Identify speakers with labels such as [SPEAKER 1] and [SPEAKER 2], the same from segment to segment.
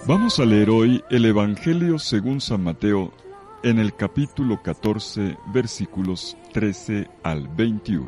[SPEAKER 1] Vamos a leer hoy el Evangelio según San Mateo en el capítulo 14, versículos 13 al 21.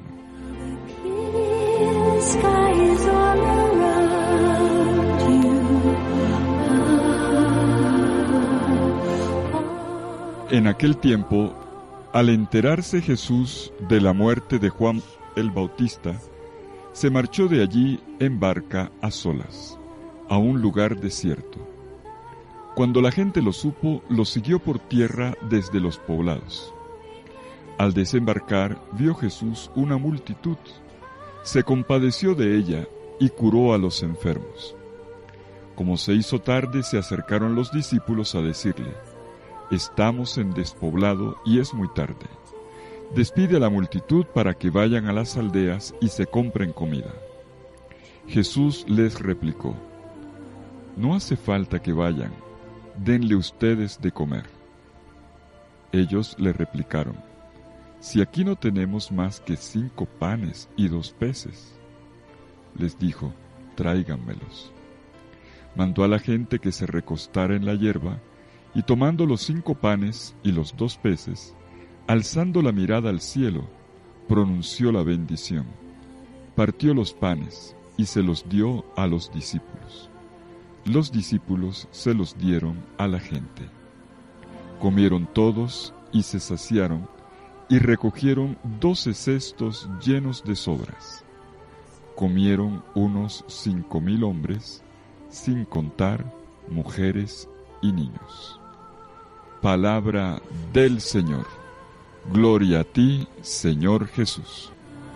[SPEAKER 1] En aquel tiempo, al enterarse Jesús de la muerte de Juan el Bautista, se marchó de allí en barca a solas, a un lugar desierto. Cuando la gente lo supo, lo siguió por tierra desde los poblados. Al desembarcar, vio Jesús una multitud. Se compadeció de ella y curó a los enfermos. Como se hizo tarde, se acercaron los discípulos a decirle: «Estamos en despoblado y es muy tarde. Despide a la multitud para que vayan a las aldeas y se compren comida». Jesús les replicó: «No hace falta que vayan. Denle ustedes de comer». Ellos le replicaron: «Si aquí no tenemos más que 5 panes y 2 peces». Les dijo: «Tráiganmelos». Mandó a la gente que se recostara en la hierba, y tomando los 5 panes y los 2 peces, alzando la mirada al cielo, pronunció la bendición. Partió los panes y se los dio a los discípulos. Los discípulos se los dieron a la gente. Comieron todos y se saciaron, y recogieron 12 cestos llenos de sobras. Comieron unos 5,000 hombres, sin contar mujeres y niños. Palabra del Señor. Gloria a ti, Señor Jesús.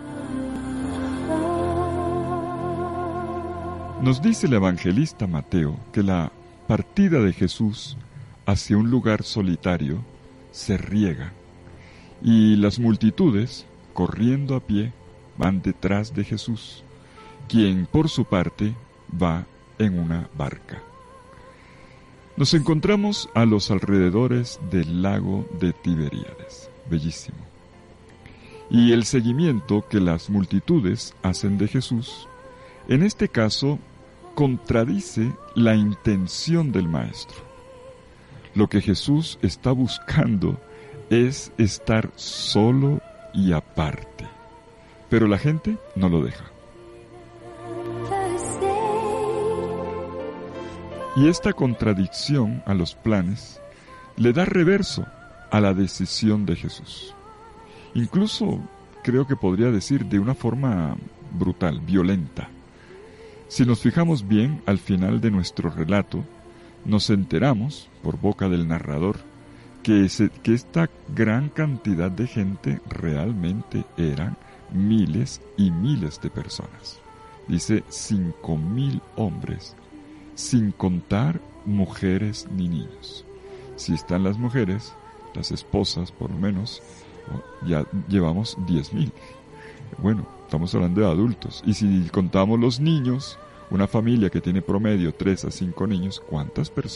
[SPEAKER 1] Nos dice el evangelista Mateo que la partida de Jesús hacia un lugar solitario se riega, y las multitudes, corriendo a pie, van detrás de Jesús, quien por su parte va en una barca. Nos encontramos a los alrededores del lago de Tiberíades, bellísimo. Y el seguimiento que las multitudes hacen de Jesús, en este caso, contradice la intención del Maestro. Lo que Jesús está buscando es estar solo y aparte, pero la gente no lo deja. Y esta contradicción a los planes le da reverso a la decisión de Jesús. Incluso creo que podría decir de una forma brutal, violenta. Si nos fijamos bien, al final de nuestro relato, nos enteramos, por boca del narrador, que esta gran cantidad de gente realmente eran miles y miles de personas. Dice 5,000 hombres, sin contar mujeres ni niños. Si están las mujeres, las esposas por lo menos, ya llevamos 10,000. Bueno, estamos hablando de adultos. Y si contamos los niños, una familia que tiene promedio 3 a 5 niños, ¿cuántas personas